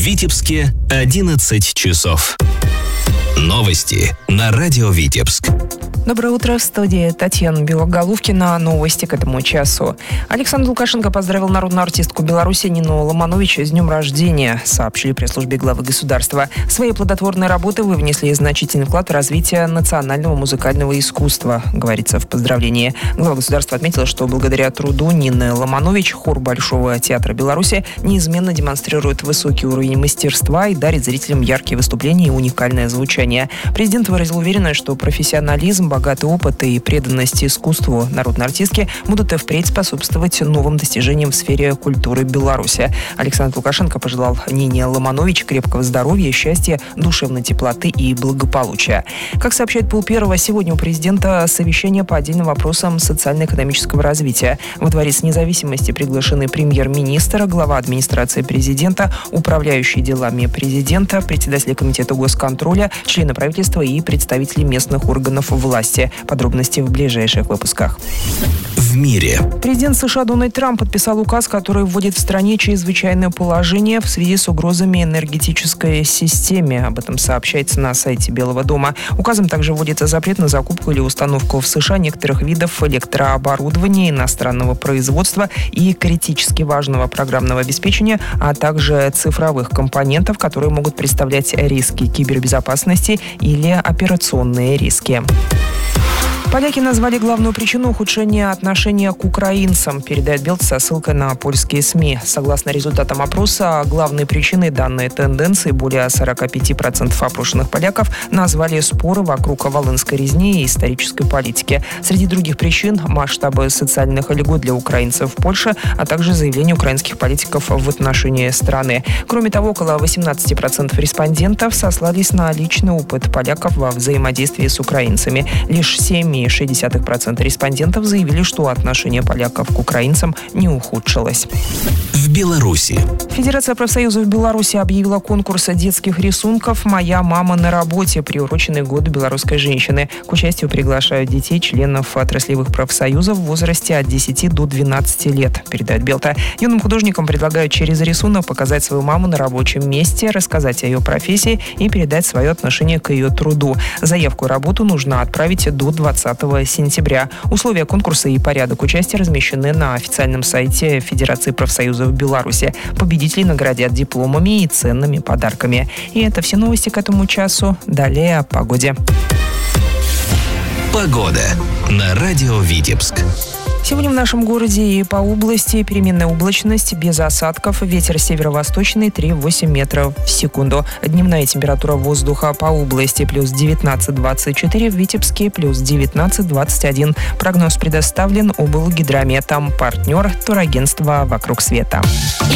Витебске 11 часов. Новости на радио Витебск. Доброе утро, в студии Татьяна Белоголовкина. Новости к этому часу. Александр Лукашенко поздравил народную артистку Беларуси Нину Ломанович с днем рождения, сообщили пресс-службе главы государства. Своей плодотворной работы вы внесли значительный вклад в развитие национального музыкального искусства, говорится в поздравлении. Глава государства отметила, что благодаря труду Нины Ломанович хор Большого театра Беларуси неизменно демонстрирует высокий уровень мастерства и дарит зрителям яркие выступления и уникальное звучание. Президент выразил уверенность, что профессионализм, богатый опыт и преданность искусству народной артистки будут и впредь способствовать новым достижениям в сфере культуры Беларуси. Александр Лукашенко пожелал Нине Ломанович крепкого здоровья, счастья, душевной теплоты и благополучия. Как сообщает Пул-Первого, сегодня у президента совещание по отдельным вопросам социально-экономического развития. Во Дворец независимости приглашены премьер-министр, глава администрации президента, управляющий делами президента, председатель комитета госконтроля, члены правительства и представители местных органов власти. Подробности в ближайших выпусках. В мире. Президент США Дональд Трамп подписал указ, который вводит в стране чрезвычайное положение в связи с угрозами энергетической системе. Об этом сообщается на сайте Белого дома. Указом также вводится запрет на закупку или установку в США некоторых видов электрооборудования иностранного производства и критически важного программного обеспечения, а также цифровых компонентов, которые могут представлять риски кибербезопасности или операционные риски. Поляки назвали главную причину ухудшения отношения к украинцам, передает Белта со ссылкой на польские СМИ. Согласно результатам опроса, главной причиной данной тенденции более 45% опрошенных поляков назвали споры вокруг волынской резни и исторической политики. Среди других причин – масштабы социальных льгот для украинцев в Польше, а также заявления украинских политиков в отношении страны. Кроме того, около 18% респондентов сослались на личный опыт поляков во взаимодействии с украинцами. Лишь 7,6% респондентов заявили, что отношение поляков к украинцам не ухудшилось. В Беларуси. Федерация профсоюзов Беларуси объявила конкурс детских рисунков «Моя мама на работе», приуроченный к году белорусской женщины. К участию приглашают детей, членов отраслевых профсоюзов в возрасте от 10 до 12 лет, передает Белта. Юным художникам предлагают через рисунок показать свою маму на рабочем месте, рассказать о ее профессии и передать свое отношение к ее труду. Заявку и работу нужно отправить до 20 сентября. Условия конкурса и порядок участия размещены на официальном сайте Федерации профсоюзов Беларуси. Победителей наградят дипломами и ценными подарками. И это все новости к этому часу. Далее о погоде. Погода на радио Витебск. Сегодня в нашем городе и по области переменная облачность, без осадков, ветер северо-восточный 3,8 метров в секунду. Дневная температура воздуха по области плюс 19-24, в Витебске плюс 19-21. Прогноз предоставлен облгидрометом. Партнер турагентства «Вокруг света».